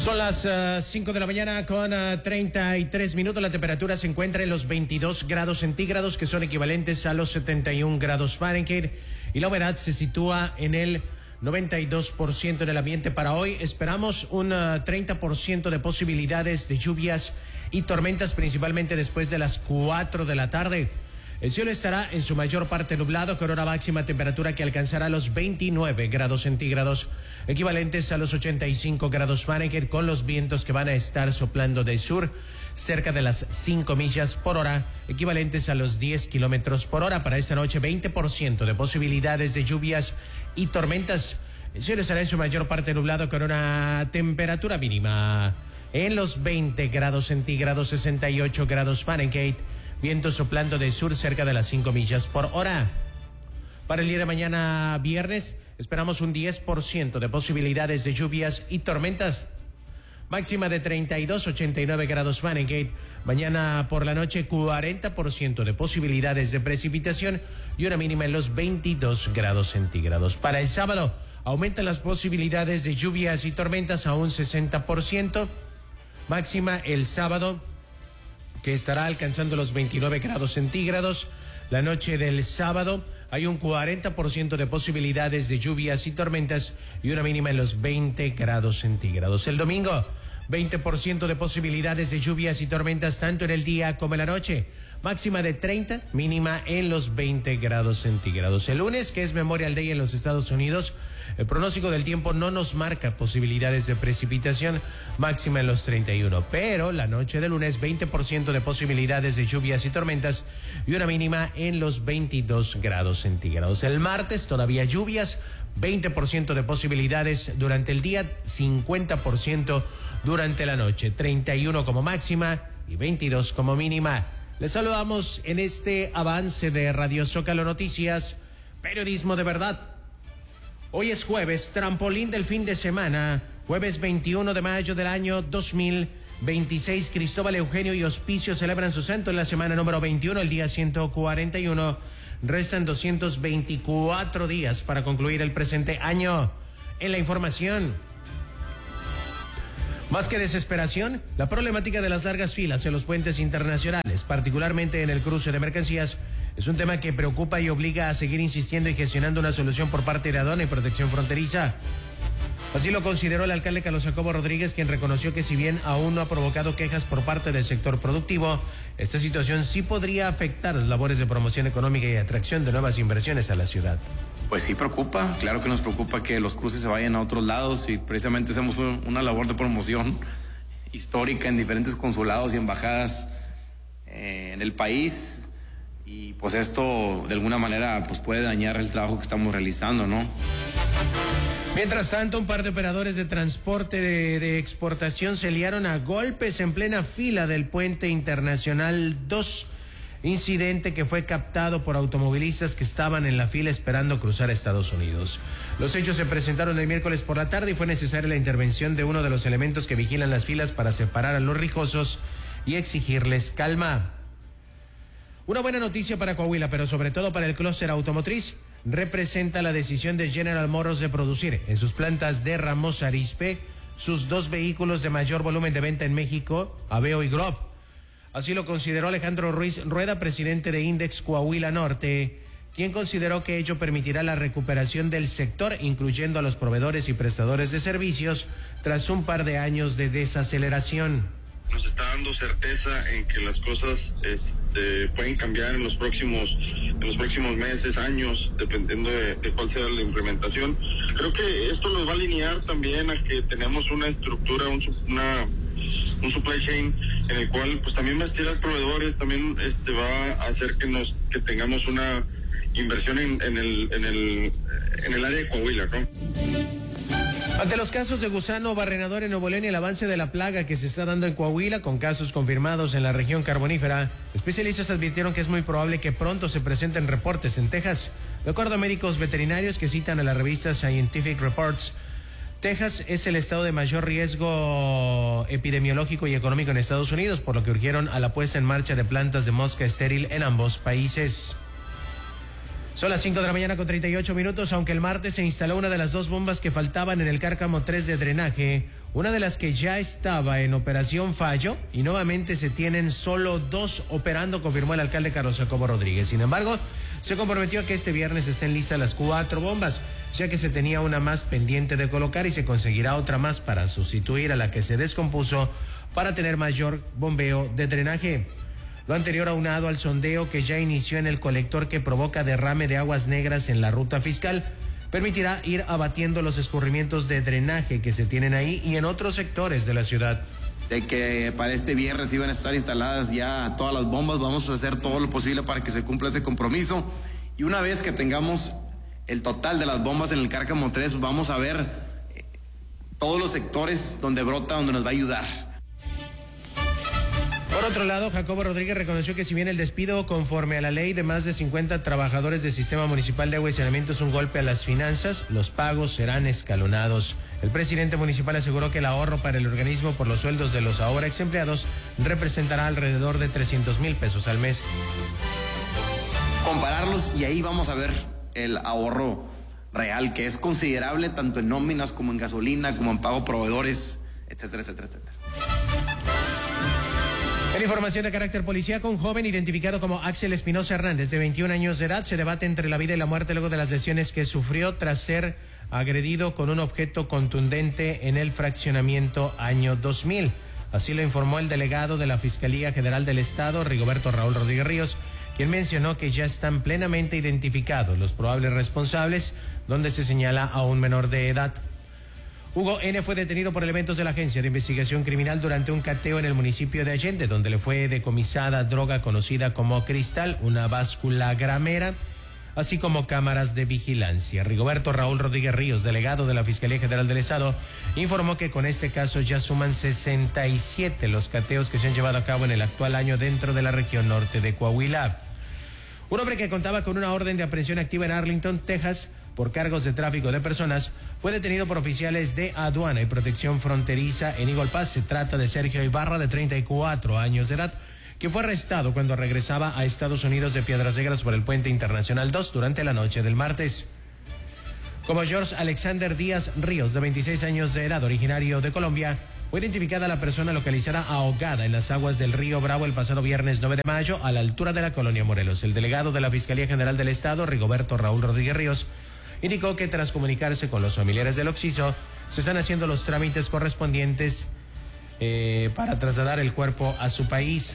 Son las 5 de la mañana con 33 minutos. La temperatura se encuentra en los 22 grados centígrados, que son equivalentes a los 71 grados Fahrenheit. Y la humedad se sitúa en el 92% en el ambiente para hoy. Esperamos un 30% de posibilidades de lluvias y tormentas, principalmente después de las 4 de la tarde. El cielo estará en su mayor parte nublado, con una máxima temperatura que alcanzará los 29 grados centígrados, equivalentes a los 85 grados Fahrenheit, con los vientos que van a estar soplando del sur cerca de las 5 millas por hora, equivalentes a los 10 kilómetros por hora. Para esta noche, 20% de posibilidades de lluvias y tormentas. El cielo estará en su mayor parte nublado, con una temperatura mínima en los 20 grados centígrados, 68 grados Fahrenheit. Viento soplando del sur cerca de las 5 millas por hora. Para el día de mañana, viernes, esperamos un 10% de posibilidades de lluvias y tormentas. Máxima de 32, 89 grados Fahrenheit. Mañana por la noche, 40% de posibilidades de precipitación y una mínima en los 22 grados centígrados. Para el sábado, aumentan las posibilidades de lluvias y tormentas a un 60%. Máxima el sábado, que estará alcanzando los 29 grados centígrados. La noche del sábado hay un 40% de posibilidades de lluvias y tormentas y una mínima en los 20 grados centígrados. El domingo, 20% de posibilidades de lluvias y tormentas tanto en el día como en la noche. Máxima de 30, mínima en los 20 grados centígrados. El lunes, que es Memorial Day en los Estados Unidos, el pronóstico del tiempo no nos marca posibilidades de precipitación, máxima en los 31. Pero la noche del lunes, 20% de posibilidades de lluvias y tormentas y una mínima en los 22 grados centígrados. El martes, todavía lluvias, 20% de posibilidades durante el día, 50% durante la noche, 31 como máxima y 22 como mínima. Les saludamos en este avance de Radio Zócalo Noticias, periodismo de verdad. Hoy es jueves, trampolín del fin de semana, jueves 21 de mayo del año 2026. Cristóbal, Eugenio y Hospicio celebran su santo en la semana número 21, el día 141. Restan 224 días para concluir el presente año. En la información, más que desesperación, la problemática de las largas filas en los puentes internacionales, particularmente en el cruce de mercancías, es un tema que preocupa y obliga a seguir insistiendo y gestionando una solución por parte de Aduana y Protección Fronteriza. Así lo consideró el alcalde Carlos Jacobo Rodríguez, quien reconoció que si bien aún no ha provocado quejas por parte del sector productivo, esta situación sí podría afectar las labores de promoción económica y atracción de nuevas inversiones a la ciudad. Pues sí preocupa, claro que nos preocupa que los cruces se vayan a otros lados y precisamente hacemos una labor de promoción histórica en diferentes consulados y embajadas en el país, y pues esto de alguna manera pues puede dañar el trabajo que estamos realizando, ¿no? Mientras tanto, un par de operadores de transporte de exportación se liaron a golpes en plena fila del Puente Internacional 2, incidente que fue captado por automovilistas que estaban en la fila esperando cruzar a Estados Unidos. Los hechos se presentaron el miércoles por la tarde y fue necesaria la intervención de uno de los elementos que vigilan las filas para separar a los rijosos y exigirles calma. Una buena noticia para Coahuila, pero sobre todo para el clúster automotriz, representa la decisión de General Motors de producir en sus plantas de Ramos Arizpe sus dos vehículos de mayor volumen de venta en México, Aveo y Grob. Así lo consideró Alejandro Ruiz Rueda, presidente de Index Coahuila Norte, quien consideró que ello permitirá la recuperación del sector, incluyendo a los proveedores y prestadores de servicios, tras un par de años de desaceleración. Nos está dando certeza en que las cosas pueden cambiar en los próximos meses, años, dependiendo de cuál sea la implementación. Creo que esto nos va a alinear también a que tenemos una estructura, un supply chain en el cual pues también va a estirar proveedores, también va a hacer que tengamos una inversión en el área de Coahuila, ¿no? Ante los casos de gusano barrenador en Nuevo León y el avance de la plaga que se está dando en Coahuila, con casos confirmados en la región carbonífera, especialistas advirtieron que es muy probable que pronto se presenten reportes en Texas. De acuerdo a médicos veterinarios que citan a la revista Scientific Reports, Texas es el estado de mayor riesgo epidemiológico y económico en Estados Unidos, por lo que urgieron a la puesta en marcha de plantas de mosca estéril en ambos países. Son las 5 de la mañana con 38 minutos, aunque el martes se instaló una de las dos bombas que faltaban en el Cárcamo 3 de drenaje. una de las que ya estaba en operación falló y nuevamente se tienen solo 2 operando, confirmó el alcalde Carlos Jacobo Rodríguez. Sin embargo, se comprometió a que este viernes estén listas las 4 bombas, ya que se tenía una más pendiente de colocar y se conseguirá otra más para sustituir a la que se descompuso para tener mayor bombeo de drenaje. Lo anterior aunado al sondeo que ya inició en el colector que provoca derrame de aguas negras en la ruta fiscal, permitirá ir abatiendo los escurrimientos de drenaje que se tienen ahí y en otros sectores de la ciudad. De que para este viernes iban a estar instaladas ya todas las bombas, vamos a hacer todo lo posible para que se cumpla ese compromiso. Y una vez que tengamos el total de las bombas en el Cárcamo 3, pues vamos a ver todos los sectores donde brota, donde nos va a ayudar. Por otro lado, Jacobo Rodríguez reconoció que si bien el despido conforme a la ley de más de 50 trabajadores del Sistema Municipal de Agua y Saneamiento es un golpe a las finanzas, los pagos serán escalonados. El presidente municipal aseguró que el ahorro para el organismo por los sueldos de los ahora ex empleados representará alrededor de 300,000 pesos al mes. Compararlos y ahí vamos a ver el ahorro real, que es considerable tanto en nóminas como en gasolina, como en pago a proveedores, etcétera, etcétera, etcétera. En información de carácter policíaco, un joven identificado como Axel Espinosa Hernández, de 21 años de edad, se debate entre la vida y la muerte luego de las lesiones que sufrió tras ser agredido con un objeto contundente en el fraccionamiento año 2000. Así lo informó el delegado de la Fiscalía General del Estado, Rigoberto Raúl Rodríguez Ríos, quien mencionó que ya están plenamente identificados los probables responsables, donde se señala a un menor de edad. Hugo N. fue detenido por elementos de la Agencia de Investigación Criminal durante un cateo en el municipio de Allende, donde le fue decomisada droga conocida como cristal, una báscula gramera, así como cámaras de vigilancia. Rigoberto Raúl Rodríguez Ríos, delegado de la Fiscalía General del Estado, informó que con este caso ya suman 67 los cateos que se han llevado a cabo en el actual año dentro de la región norte de Coahuila. Un hombre que contaba con una orden de aprehensión activa en Arlington, Texas, por cargos de tráfico de personas, fue detenido por oficiales de aduana y protección fronteriza en Eagle Pass. Se trata de Sergio Ibarra, de 34 años de edad, que fue arrestado cuando regresaba a Estados Unidos de Piedras Negras por el Puente Internacional 2 durante la noche del martes. Como George Alexander Díaz Ríos, de 26 años de edad, originario de Colombia, fue identificada la persona localizada ahogada en las aguas del río Bravo el pasado viernes 9 de mayo a la altura de la colonia Morelos. El delegado de la Fiscalía General del Estado, Rigoberto Raúl Rodríguez Ríos, indicó que tras comunicarse con los familiares del occiso, se están haciendo los trámites correspondientes para trasladar el cuerpo a su país.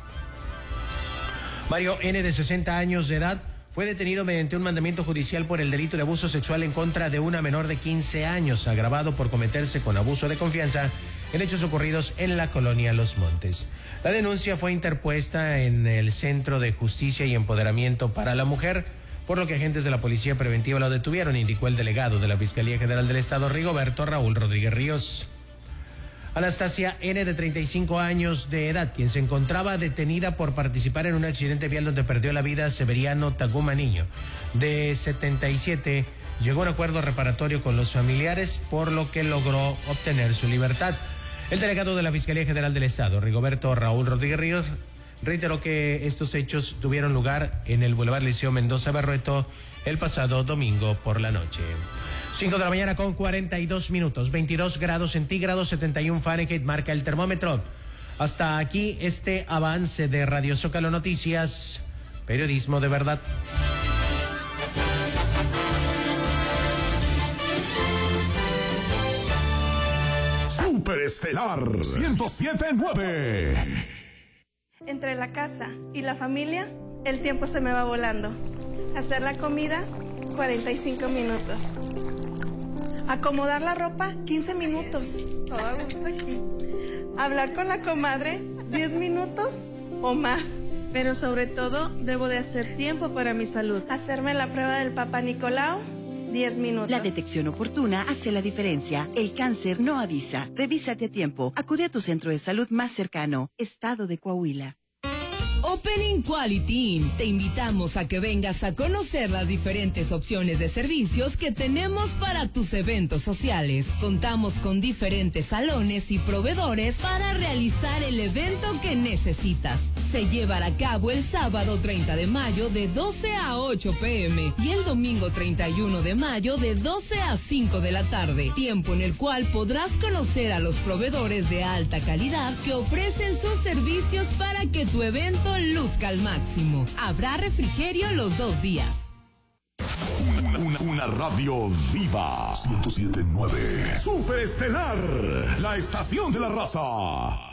Mario N., de 60 años de edad, fue detenido mediante un mandamiento judicial por el delito de abuso sexual en contra de una menor de 15 años, agravado por cometerse con abuso de confianza en hechos ocurridos en la colonia Los Montes. La denuncia fue interpuesta en el Centro de Justicia y Empoderamiento para la Mujer, por lo que agentes de la Policía Preventiva lo detuvieron, indicó el delegado de la Fiscalía General del Estado, Rigoberto Raúl Rodríguez Ríos. Anastasia N., de 35 años de edad, quien se encontraba detenida por participar en un accidente vial donde perdió la vida Severiano Taguma Niño, de 77, llegó a un acuerdo reparatorio con los familiares, por lo que logró obtener su libertad. El delegado de la Fiscalía General del Estado, Rigoberto Raúl Rodríguez Ríos, reiteró que estos hechos tuvieron lugar en el Boulevard Liceo Mendoza Barrueto el pasado domingo por la noche. 5 de la mañana con 42 minutos, 22 grados centígrados, 71 Fahrenheit marca el termómetro. Hasta aquí este avance de Radio Zócalo Noticias, periodismo de verdad. Superestelar 107.9. Entre la casa y la familia, el tiempo se me va volando. Hacer la comida, 45 minutos. Acomodar la ropa, 15 minutos. Todo a gusto aquí. Hablar con la comadre, 10 minutos o más. Pero sobre todo, debo de hacer tiempo para mi salud. Hacerme la prueba del Papá Nicolau, 10 minutos. La detección oportuna hace la diferencia. El cáncer no avisa. Revísate a tiempo. Acude a tu centro de salud más cercano. Estado de Coahuila. Opening Quality Inn. Te invitamos a que vengas a conocer las diferentes opciones de servicios que tenemos para tus eventos sociales. Contamos con diferentes salones y proveedores para realizar el evento que necesitas. se llevará a cabo el sábado 30 de mayo de 12 a 8 p.m. y el domingo 31 de mayo de 12 a 5 de la tarde, tiempo en el cual podrás conocer a los proveedores de alta calidad que ofrecen sus servicios para que tu evento luzca al máximo. Habrá refrigerio los 2 días. Una radio viva. 107.9. Superestelar, la estación de la raza.